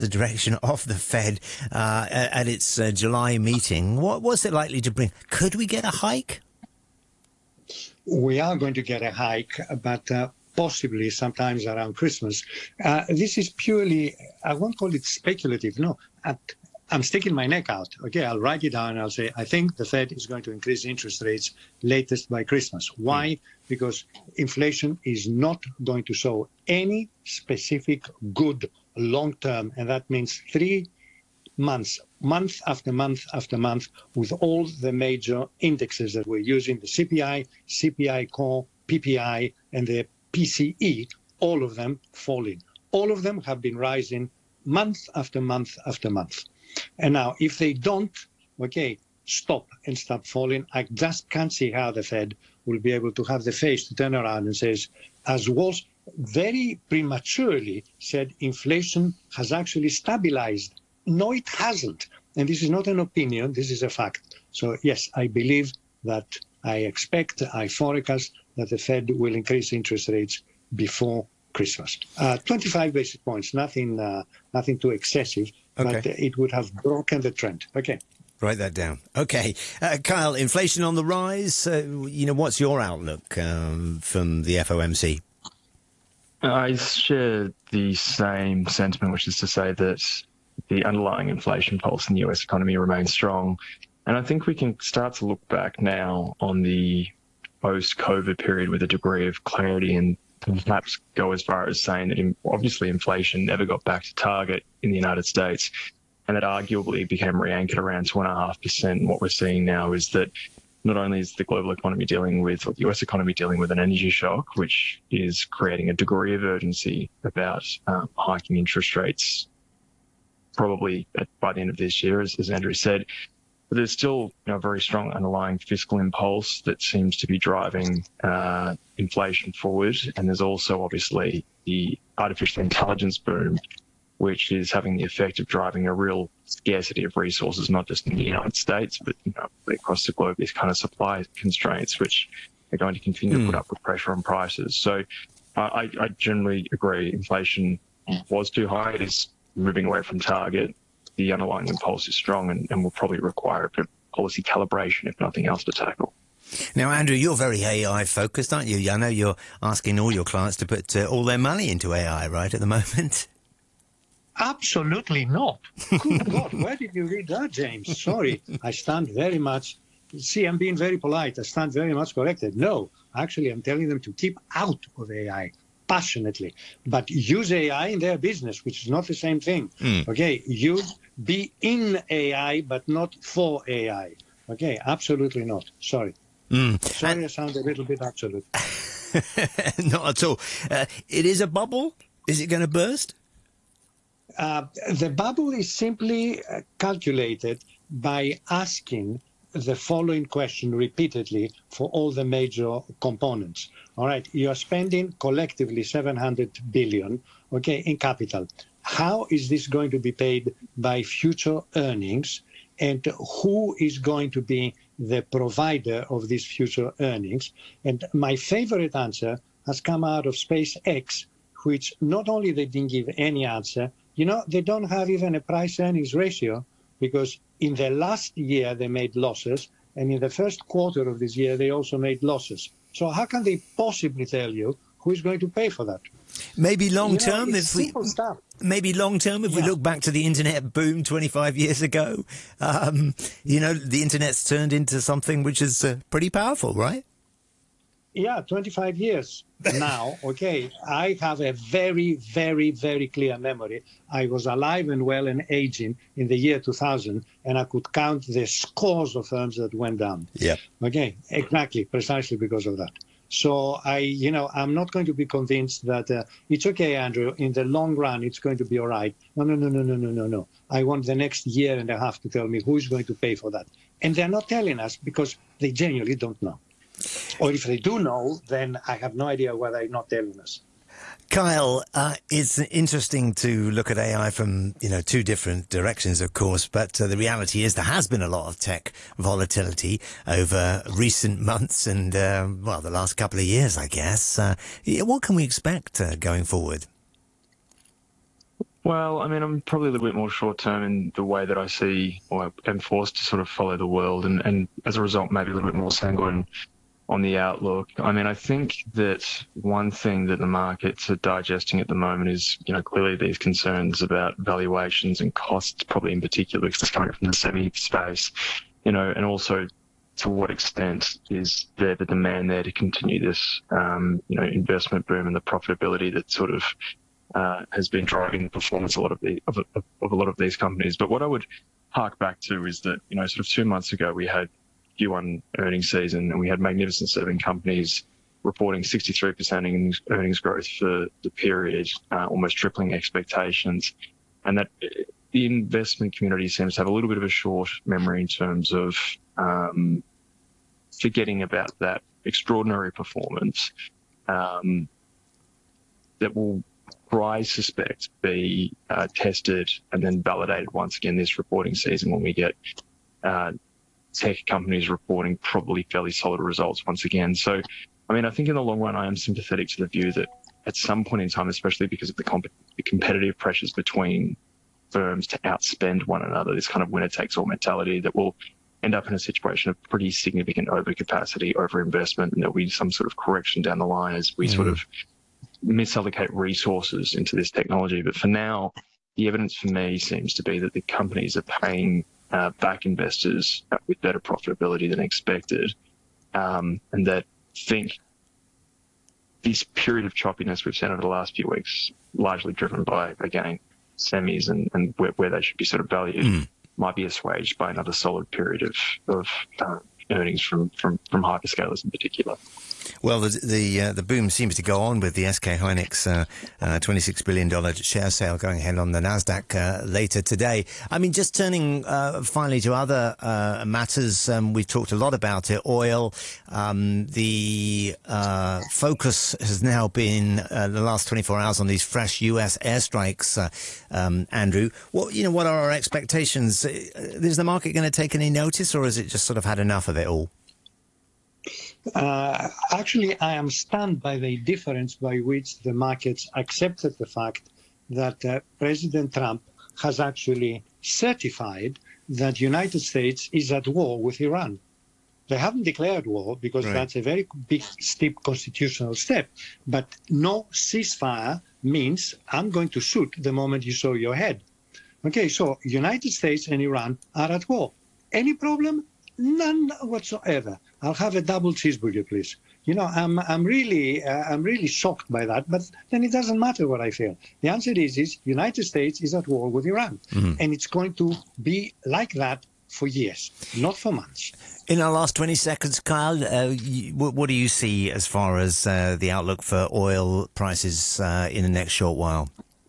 the direction of the Fed at its July meeting. What's it likely to bring? Could we get a hike? We are going to get a hike, but possibly sometimes around Christmas. This is purely, I won't call it speculative. No, I'm sticking my neck out. Okay, I'll write it down and I'll say, I think the Fed is going to increase interest rates latest by Christmas. Why? Because inflation is not going to show any specific good long term. And that means 3 months, month after month after month, with all the major indexes that we're using, the CPI, CPI core, PPI, and the PCE, all of them falling. All of them have been rising month after month after month. And now, if they don't, stop and stop falling, I just can't see how the Fed will be able to have the face to turn around and says, as was very prematurely said, inflation has actually stabilized. No, it hasn't. And this is not an opinion, this is a fact. So yes, I believe that I forecast that the Fed will increase interest rates before Christmas. 25 basis points, nothing too excessive, but it would have broken the trend. Okay. Write that down. Okay. Kyle, inflation on the rise. What's your outlook from the FOMC? I share the same sentiment, which is to say that the underlying inflation pulse in the US economy remains strong. And I think we can start to look back now on the post-COVID period with a degree of clarity and perhaps go as far as saying that obviously inflation never got back to target in the United States, and that arguably became re-anchored around 2.5%. And what we're seeing now is that not only is the global economy or the US economy dealing with an energy shock, which is creating a degree of urgency about hiking interest rates probably by the end of this year, as Andrew said, but there's still a very strong underlying fiscal impulse that seems to be driving inflation forward. And there's also obviously the artificial intelligence boom, which is having the effect of driving a real scarcity of resources, not just in the United States, but across the globe, these kind of supply constraints, which are going to continue to put upward pressure on prices. So I generally agree inflation was too high. It is moving away from target. The underlying impulse is strong and will probably require a bit of policy calibration, if nothing else, to tackle. Now, Andrew, you're very AI focused, aren't you? I know you're asking all your clients to put all their money into AI right at the moment. Absolutely not. Good God, where did you read that, James? Sorry, I stand very much. See, I'm being very polite. I stand very much corrected. No, actually, I'm telling them to keep out of AI. Passionately, but use AI in their business, which is not the same thing. Be in AI, but not for AI. Absolutely not. Sorry. Sorry, I sound a little bit absolute. Not at all. It is a bubble. Is it going to burst? The bubble is simply calculated by asking the following question repeatedly for all the major components. All right, you are spending collectively 700 billion, in capital. How is this going to be paid by future earnings? And who is going to be the provider of these future earnings? And my favorite answer has come out of SpaceX, which not only they didn't give any answer, they don't have even a price-earnings ratio, because in the last year they made losses, and in the first quarter of this year they also made losses. So how can they possibly tell you who is going to pay for that? Maybe long term, we look back to the internet boom 25 years ago, the internet's turned into something which is pretty powerful, right? Yeah, 25 years now. I have a very, very, very clear memory. I was alive and well and aging in the year 2000, and I could count the scores of firms that went down. Yeah. Exactly, precisely because of that. So I'm not going to be convinced that it's okay, Andrew, in the long run, it's going to be all right. No. I want the next year and a half to tell me who is going to pay for that. And they're not telling us because they genuinely don't know. Or if they do know, then I have no idea why they're not telling us. Kyle, it's interesting to look at AI from, two different directions, of course, but the reality is there has been a lot of tech volatility over recent months and, the last couple of years, I guess. What can we expect going forward? Well, I mean, I'm probably a little bit more short-term in the way that I see, or am forced to sort of follow the world, and as a result, maybe a little bit more sanguine on the outlook. I mean, I think that one thing that the markets are digesting at the moment is, clearly these concerns about valuations and costs, probably in particular, because it's coming from the semi space, and also to what extent is there the demand there to continue this, investment boom and the profitability that sort of has been driving the performance of a lot of these companies. But what I would hark back to is that, sort of 2 months ago, we had Q1 earnings season and we had Magnificent Seven companies reporting 63% earnings growth for the period, almost tripling expectations. And that the investment community seems to have a little bit of a short memory in terms of forgetting about that extraordinary performance that will, I suspect, be tested and then validated once again this reporting season when we get tech companies reporting probably fairly solid results once again. So, I mean, I think in the long run, I am sympathetic to the view that at some point in time, especially because of the competitive pressures between firms to outspend one another, this kind of winner-takes-all mentality, that will end up in a situation of pretty significant overcapacity, overinvestment, and there'll be some sort of correction down the line as we sort of misallocate resources into this technology. But for now, the evidence for me seems to be that the companies are paying back investors with better profitability than expected, and that think this period of choppiness we've seen over the last few weeks, largely driven by, again, semis and where they should be sort of valued, might be assuaged by another solid period of earnings from hyperscalers in particular. Well, the boom seems to go on with the SK Hynix $26 billion share sale going ahead on the NASDAQ later today. I mean, just turning finally to other matters, we've talked a lot about it. Oil, the focus has now been the last 24 hours on these fresh U.S. airstrikes. Andrew, what are our expectations? Is the market going to take any notice, or has it just sort of had enough of it all? Actually, I am stunned by the difference by which the markets accepted the fact that President Trump has actually certified that the United States is at war with Iran. They haven't declared war because that's a very big, steep constitutional step. But no ceasefire means I'm going to shoot the moment you show your head. Okay, so United States and Iran are at war. Any problem? None whatsoever. I'll have a double cheeseburger, please. I'm really shocked by that, but then it doesn't matter what I feel. The answer is United States is at war with Iran, and it's going to be like that for years, not for months. In our last 20 seconds, Kyle, what do you see as far as the outlook for oil prices in the next short while?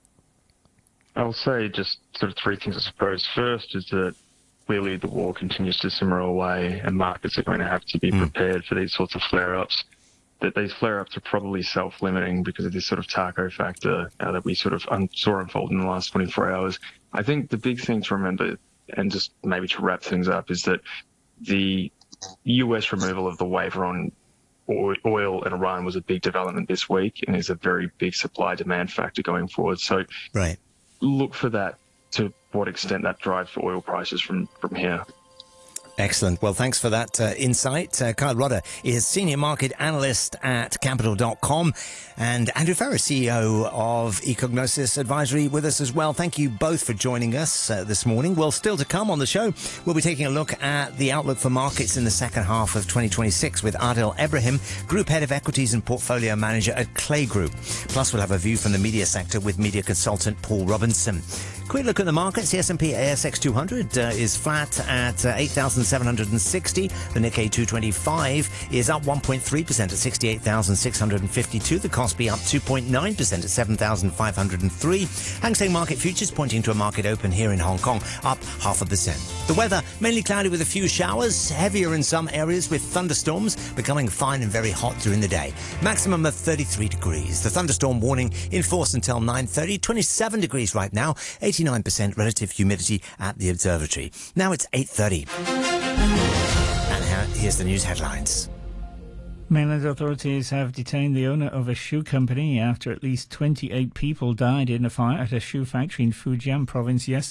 I'll say just sort of three things, I suppose. First is that clearly the war continues to simmer away and markets are going to have to be prepared for these sorts of flare-ups. That these flare-ups are probably self-limiting because of this sort of taco factor that we sort of saw unfold in the last 24 hours. I think the big thing to remember, and just maybe to wrap things up, is that the US removal of the waiver on oil and Iran was a big development this week and is a very big supply-demand factor going forward. So look for that, to what extent that drives for oil prices from here. Excellent. Well, thanks for that insight. Kyle Rodda is Senior Market Analyst at Capital.com, and Andrew Ferris, CEO of Ecognosis Advisory, with us as well. Thank you both for joining us this morning. Well, still to come on the show, we'll be taking a look at the outlook for markets in the second half of 2026 with Adil Ebrahim, Group Head of Equities and Portfolio Manager at Clay Group. Plus, we'll have a view from the media sector with media consultant Paul Robinson. Quick look at the markets. The S&P ASX 200 is flat at 8,760. The Nikkei 225 is up 1.3% at 68,652. The Kospi up 2.9% at 7,503. Hang Seng Market Futures pointing to a market open here in Hong Kong, up 0.5%. The weather mainly cloudy with a few showers, heavier in some areas with thunderstorms, becoming fine and very hot during the day. Maximum of 33 degrees. The thunderstorm warning in force until 9:30. 27 degrees right now. 89% relative humidity at the observatory. Now it's 8:30. And here's the news headlines. Mainland authorities have detained the owner of a shoe company after at least 28 people died in a fire at a shoe factory in Fujian province yesterday.